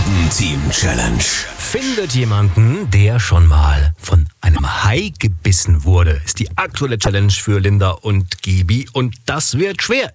Traubenteam-Challenge. Findet jemanden, der schon mal von einem Hai gebissen wurde, ist die aktuelle Challenge für Linda und Gibi. Und das wird schwer.